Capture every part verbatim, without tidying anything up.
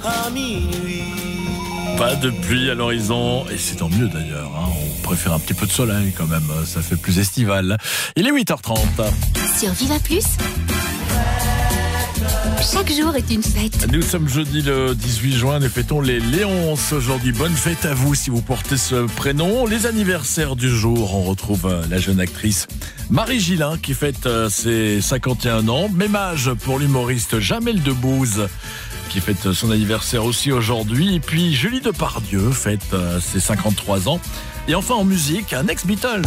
À minuit. Pas de pluie à l'horizon, et c'est tant mieux d'ailleurs, hein. On préfère un petit peu de soleil quand même, ça fait plus estival. Il est huit heures trente. Sur Viva Plus, chaque jour est une fête. Nous sommes jeudi le dix-huit juin, nous fêtons les Léonces aujourd'hui. Bonne fête à vous si vous portez ce prénom. Les anniversaires du jour, on retrouve la jeune actrice Marie Gillin qui fête ses cinquante et un ans. Même âge pour l'humoriste Jamel Debbouze qui fête son anniversaire aussi aujourd'hui. Et puis Julie Depardieu fête ses cinquante-trois ans. Et enfin en musique, un ex-Beatles.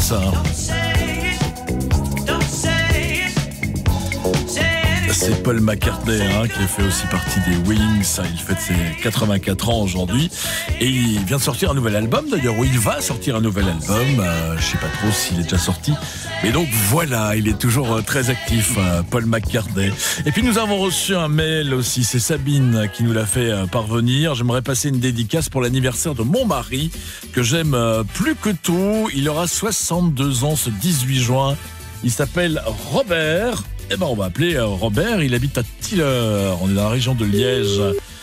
C'est Paul McCartney hein, qui fait aussi partie des Wings. Il fête ses quatre-vingt-quatre ans aujourd'hui. Et il vient de sortir un nouvel album d'ailleurs, où il va sortir un nouvel album. Euh, je sais pas trop s'il est déjà sorti. Mais donc voilà, il est toujours très actif, euh, Paul McCartney. Et puis nous avons reçu un mail aussi, c'est Sabine qui nous l'a fait euh, parvenir. J'aimerais passer une dédicace pour l'anniversaire de mon mari, que j'aime euh, plus que tout. Il aura soixante-deux ans ce dix-huit juin. Il s'appelle Robert. Eh ben, on va appeler Robert, il habite à Tiller, on est dans la région de Liège.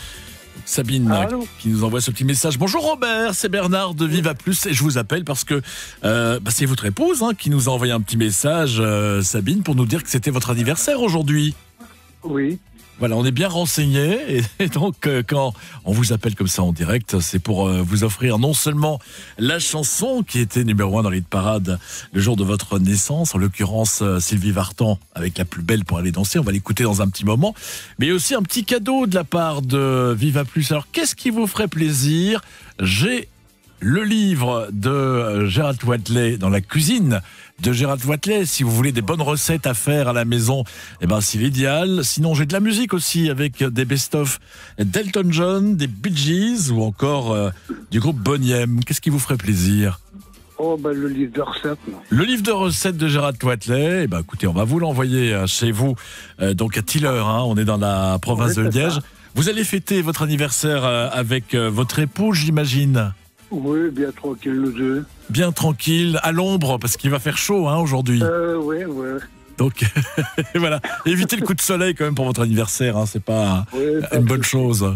Sabine Allô. Qui nous envoie ce petit message. Bonjour Robert, c'est Bernard de Viva Plus et je vous appelle parce que euh, bah, c'est votre épouse hein, qui nous a envoyé un petit message, euh, Sabine, pour nous dire que c'était votre anniversaire aujourd'hui. Oui. Voilà, on est bien renseignés et, et donc euh, quand on vous appelle comme ça en direct, c'est pour euh, vous offrir non seulement la chanson qui était numéro un dans l'hit parade le jour de votre naissance, en l'occurrence euh, Sylvie Vartan avec La plus belle pour aller danser, on va l'écouter dans un petit moment, mais aussi un petit cadeau de la part de Viva Plus. Alors qu'est-ce qui vous ferait plaisir? J'ai le livre de Gérald Watley dans la cuisine de Gérald Watley. Si vous voulez des bonnes recettes à faire à la maison, eh ben c'est l'idéal. Sinon, j'ai de la musique aussi avec des best-of d'Elton John, des Bee Gees ou encore euh, du groupe Boney M. Qu'est-ce qui vous ferait plaisir? Oh, ben le livre de recettes. Non. Le livre de recettes de Gérald Watley, eh ben, écoutez, on va vous l'envoyer chez vous, euh, donc à Tiller, hein, on est dans la province Oui, de Liège. ça. Vous allez fêter votre anniversaire euh, avec euh, votre épouse, j'imagine? Oui, bien tranquille, nous deux. Bien tranquille, à l'ombre, parce qu'il va faire chaud hein, aujourd'hui. Euh, oui, oui. Donc, voilà, évitez le coup de soleil quand même pour votre anniversaire, hein, c'est pas Oui, une bonne chose.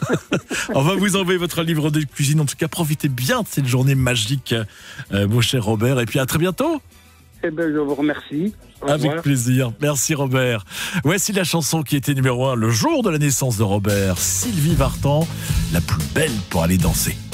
On va vous envoyer votre livre de cuisine, en tout cas, profitez bien de cette journée magique, euh, mon cher Robert, et puis à très bientôt. Eh bien, je vous remercie. Au Avec revoir. plaisir, merci Robert. Voici la chanson qui était numéro un le jour de la naissance de Robert, Sylvie Vartan, La plus belle pour aller danser.